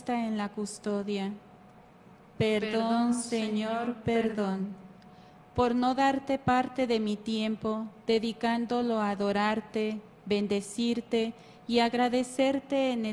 puesta en la custodia. Perdón, Señor, perdón, por no darte parte de mi tiempo, dedicándolo a adorarte, bendecirte y agradecerte en el